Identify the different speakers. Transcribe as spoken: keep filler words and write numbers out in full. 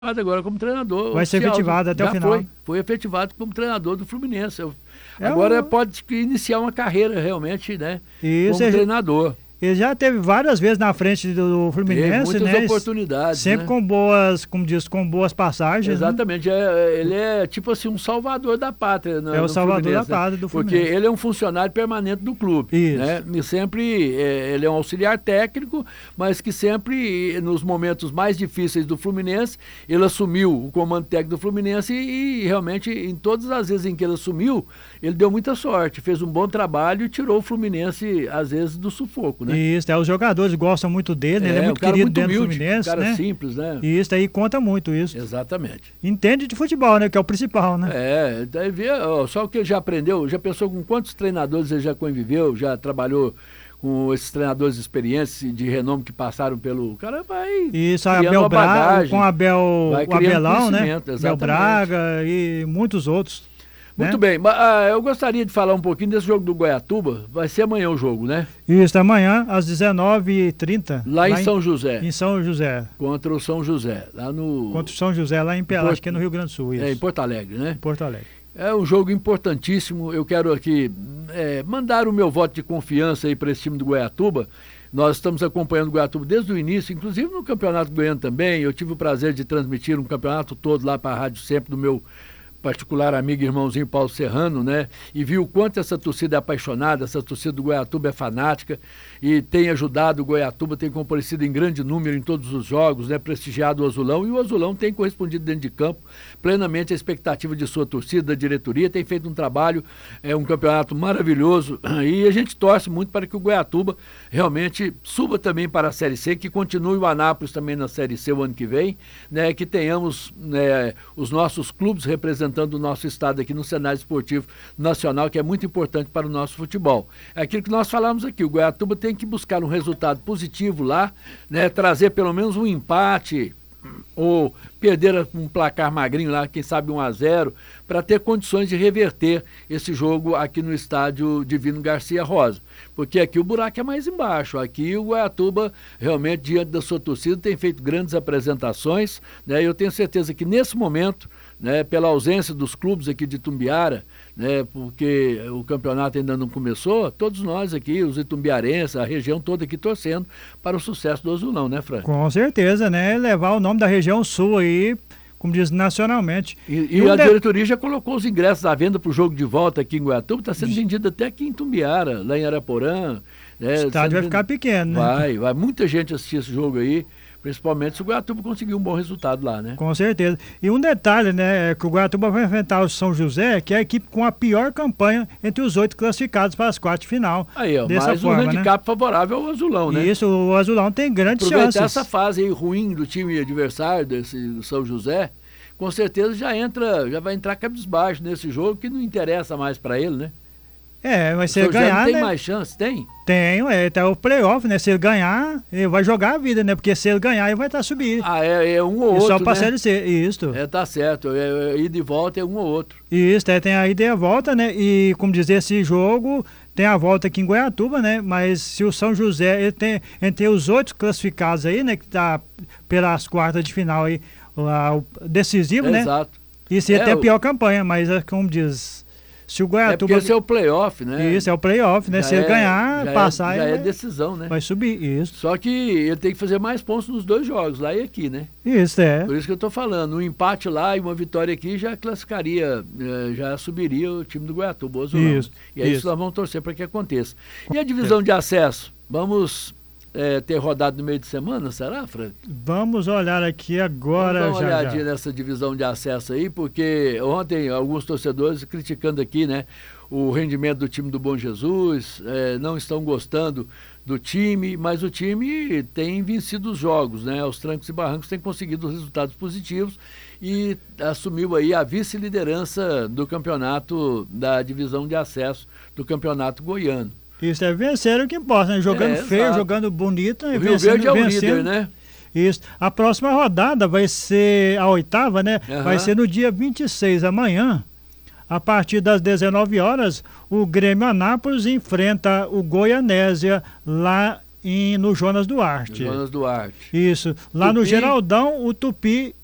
Speaker 1: agora como treinador.
Speaker 2: Vai ser
Speaker 1: oficial,
Speaker 2: efetivado até
Speaker 1: já
Speaker 2: o final.
Speaker 1: Foi, foi efetivado como treinador do Fluminense.
Speaker 2: É
Speaker 1: agora
Speaker 2: um...
Speaker 1: pode iniciar uma carreira realmente, né?
Speaker 2: Isso,
Speaker 1: como
Speaker 2: ele,
Speaker 1: treinador.
Speaker 2: Ele já teve várias vezes na frente do, do Fluminense,
Speaker 1: teve muitas
Speaker 2: né?
Speaker 1: oportunidades,
Speaker 2: sempre
Speaker 1: né?
Speaker 2: com boas, como diz, com boas passagens.
Speaker 1: Exatamente,
Speaker 2: né?
Speaker 1: é, ele é tipo assim um salvador da pátria. No,
Speaker 2: é o
Speaker 1: no
Speaker 2: salvador da
Speaker 1: né?
Speaker 2: pátria do Fluminense.
Speaker 1: Porque ele é um funcionário permanente do clube.
Speaker 2: Isso.
Speaker 1: Né? E sempre, é, ele é um auxiliar técnico, mas que sempre, nos momentos mais difíceis do Fluminense, ele assumiu o comando técnico do Fluminense e, e realmente, em todas as vezes em que ele assumiu, ele deu muita sorte, fez um bom trabalho e tirou o Fluminense, às vezes, do sufoco, né?
Speaker 2: Isso, é, os jogadores gostam muito dele, é, ele é muito
Speaker 1: um cara
Speaker 2: querido
Speaker 1: muito
Speaker 2: dentro
Speaker 1: humilde,
Speaker 2: do Fluminense,
Speaker 1: um cara
Speaker 2: né?
Speaker 1: simples, né?
Speaker 2: Isso aí conta muito isso.
Speaker 1: Exatamente.
Speaker 2: Entende de futebol, né? Que é o principal, né?
Speaker 1: É, daí vê, ó, só o que ele já aprendeu, já pensou com quantos treinadores ele já conviveu, já trabalhou com esses treinadores experientes de renome que passaram pelo... O cara vai
Speaker 2: Isso, Abel Braga, com Abel, o Abelão, né?
Speaker 1: Exatamente.
Speaker 2: Abel Braga e muitos outros.
Speaker 1: Muito
Speaker 2: né?
Speaker 1: bem, mas, ah, eu gostaria de falar um pouquinho desse jogo do Goiatuba. Vai ser amanhã o jogo, né?
Speaker 2: Isso, amanhã às dezenove e trinta.
Speaker 1: Lá, lá em São José.
Speaker 2: Em São José.
Speaker 1: Contra o São José, lá no...
Speaker 2: Contra o São José, lá em Pelas, que é no Rio Grande do Sul. Isso.
Speaker 1: É, em Porto Alegre, né?
Speaker 2: Em Porto Alegre.
Speaker 1: É um jogo importantíssimo. Eu quero aqui é, mandar o meu voto de confiança aí para esse time do Goiatuba. Nós estamos acompanhando o Goiatuba desde o início, inclusive no Campeonato Goiano também. Eu tive o prazer de transmitir um campeonato todo lá para a Rádio Sempre do meu particular amigo e irmãozinho Paulo Serrano, né? E viu o quanto essa torcida é apaixonada, essa torcida do Goiatuba é fanática e tem ajudado o Goiatuba, tem comparecido em grande número em todos os jogos, né? Prestigiado o Azulão, e o Azulão tem correspondido dentro de campo plenamente à expectativa de sua torcida, da diretoria, tem feito um trabalho, é um campeonato maravilhoso e a gente torce muito para que o Goiatuba realmente suba também para a Série C, que continue o Anápolis também na Série C o ano que vem, né? Que tenhamos, né, os nossos clubes representando o nosso estado aqui no cenário esportivo nacional, que é muito importante para o nosso futebol. É aquilo que nós falamos aqui, o Goiatuba tem que buscar um resultado positivo lá, né, trazer pelo menos um empate ou perder um placar magrinho lá, quem sabe um a zero, para ter condições de reverter esse jogo aqui no estádio Divino Garcia Rosa. Porque aqui o buraco é mais embaixo, aqui o Goiatuba realmente, diante da sua torcida, tem feito grandes apresentações, né? Eu tenho certeza que nesse momento, né, pela ausência dos clubes aqui de Itumbiara, né, porque o campeonato ainda não começou, todos nós aqui, os itumbiarenses, a região toda aqui torcendo para o sucesso do Azulão, né, Frank?
Speaker 2: Com certeza, né? Levar o nome da região sul aí, como diz, nacionalmente.
Speaker 1: E, e, e a de... diretoria já colocou os ingressos à venda para o jogo de volta aqui em Goiatuba, está sendo vendido até aqui em Itumbiara, lá em Araporã. Né,
Speaker 2: o estádio vai ficar pequeno, né?
Speaker 1: Vai, vai muita gente assistir esse jogo aí. Principalmente se o Goiatuba conseguir um bom resultado lá, né?
Speaker 2: Com certeza. E um detalhe, né, é que o Goiatuba vai enfrentar o São José, que é a equipe com a pior campanha entre os oito classificados para as quartas de final.
Speaker 1: Aí, ó,
Speaker 2: dessa
Speaker 1: mais
Speaker 2: forma,
Speaker 1: um handicap, né, favorável ao Azulão, né?
Speaker 2: Isso, o Azulão tem grandes chances.
Speaker 1: Aproveitar essa fase aí ruim do time adversário, desse do São José, com certeza já entra, já vai entrar cabisbaixo nesse jogo, que não interessa mais para ele, né?
Speaker 2: É, mas se ele ganhar,
Speaker 1: tem
Speaker 2: né?
Speaker 1: mais chance? Tem?
Speaker 2: Tem, é, tá o playoff, né? Se ele ganhar, ele vai jogar a vida, né? Porque se ele ganhar, ele vai estar tá subindo.
Speaker 1: Ah, é, é um ou outro,
Speaker 2: só pra
Speaker 1: né?
Speaker 2: Série C, isso.
Speaker 1: É, tá certo. É, é, ida e volta é um ou outro.
Speaker 2: Isso, é, tem a ida e a volta, né? E, como dizer, esse jogo tem a volta aqui em Goiatuba, né? Mas se o São José, ele tem, entre os oito classificados aí, né? Que tá pelas quartas de final aí, o, o decisivo,
Speaker 1: é,
Speaker 2: né?
Speaker 1: Exato.
Speaker 2: Isso ia
Speaker 1: é,
Speaker 2: ter a
Speaker 1: o...
Speaker 2: pior campanha, mas, como diz... Se o Goiatuba...
Speaker 1: É porque esse é o playoff, né?
Speaker 2: Isso, é o playoff, né?
Speaker 1: Já
Speaker 2: Se ele
Speaker 1: é,
Speaker 2: ganhar,
Speaker 1: já
Speaker 2: passar...
Speaker 1: É, já
Speaker 2: é
Speaker 1: vai, decisão, né?
Speaker 2: Vai subir, isso.
Speaker 1: Só que ele tem que fazer mais pontos nos dois jogos, lá e aqui, né?
Speaker 2: Isso, é.
Speaker 1: Por isso que eu tô falando, um empate lá e uma vitória aqui já classificaria, já subiria o time do Goiatuba, o Azulão.
Speaker 2: Isso,
Speaker 1: e é isso que nós vamos torcer para que aconteça. E a divisão de acesso? Vamos... É, ter rodado no meio de semana, será, Frank?
Speaker 2: Vamos olhar aqui agora.
Speaker 1: Vamos dar uma
Speaker 2: já,
Speaker 1: olhadinha já. nessa divisão de acesso aí, porque ontem alguns torcedores criticando aqui, né, o rendimento do time do Bom Jesus, é, não estão gostando do time, mas o time tem vencido os jogos, né, aos trancos e barrancos, tem conseguido resultados positivos e assumiu aí a vice-liderança do campeonato, da divisão de acesso do campeonato goiano.
Speaker 2: Isso, é vencer o que importa, né? Jogando é, feio, exato. Jogando bonito.
Speaker 1: O Rio Verde é o líder, né?
Speaker 2: Isso. A próxima rodada vai ser a oitava, né? Uhum. Vai ser no dia vinte e seis, amanhã. A partir das dezenove horas, o Grêmio Anápolis enfrenta o Goianésia lá em, no Jonas Duarte.
Speaker 1: Jonas Duarte.
Speaker 2: Isso. Lá Tupi. No Geraldão, o Tupi